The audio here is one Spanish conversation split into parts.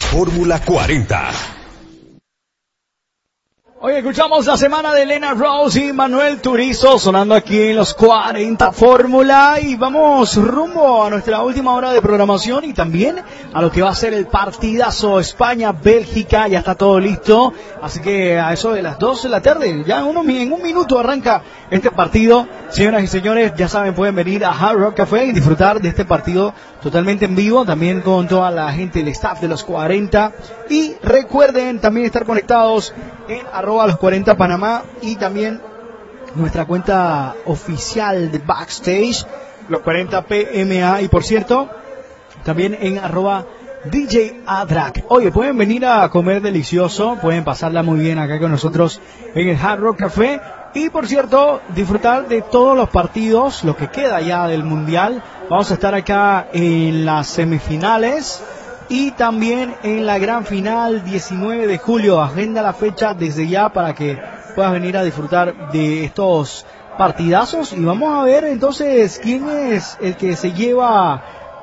Fórmula 40. Hoy escuchamos la semana de Elena Rose y Manuel Turizo sonando aquí en los 40 Fórmula, y vamos rumbo a nuestra última hora de programación y también a lo que va a ser el partidazo España-Bélgica. Ya está todo listo, así que a eso de las 2 de la tarde, ya en un minuto arranca este partido. Señoras y señores, ya saben, pueden venir a Hard Rock Café y disfrutar de este partido totalmente en vivo, también con toda la gente del staff de los 40. Y recuerden también estar conectados en @los40 Panamá y también nuestra cuenta oficial de Backstage, los 40 PMA, y por cierto, también en @DJ Adrak. Oye, pueden venir a comer delicioso, pueden pasarla muy bien acá con nosotros en el Hard Rock Café. Y por cierto, disfrutar de todos los partidos, lo que queda ya del Mundial. Vamos a estar acá en las semifinales y también en la gran final, 19 de julio. Agenda la fecha desde ya para que puedas venir a disfrutar de estos partidazos. Y vamos a ver entonces quién es el que se lleva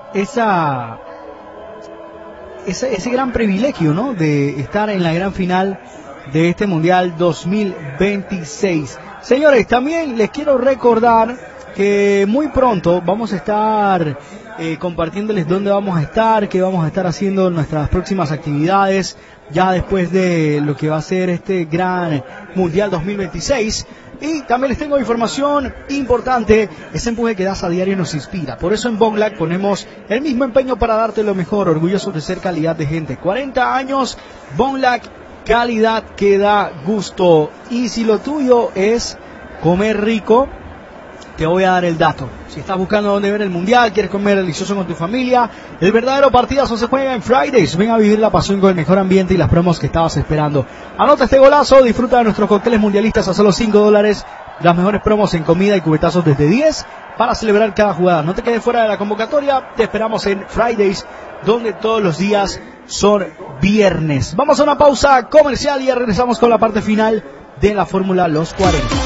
ese gran privilegio, ¿no?, de estar en la gran final de este Mundial 2026. Señores, también les quiero recordar que muy pronto vamos a estar compartiéndoles dónde vamos a estar, qué vamos a estar haciendo en nuestras próximas actividades, ya después de lo que va a ser este gran Mundial 2026. Y también les tengo información importante. Ese empuje que das a diario nos inspira. Por eso en Bonlac ponemos el mismo empeño para darte lo mejor, orgullosos de ser calidad de gente. 40 años, Bonlac, calidad que da gusto. Y si lo tuyo es comer rico, te voy a dar el dato. Si estás buscando dónde ver el Mundial, quieres comer delicioso con tu familia, el verdadero partidazo se juega en Fridays. Ven a vivir la pasión con el mejor ambiente y las promos que estabas esperando. Anota este golazo, disfruta de nuestros cócteles mundialistas a solo $5. Las mejores promos en comida y cubetazos desde 10 para celebrar cada jugada. No te quedes fuera de la convocatoria, te esperamos en Fridays, donde todos los días son viernes. Vamos a una pausa comercial y ya regresamos con la parte final de la Fórmula Los 40.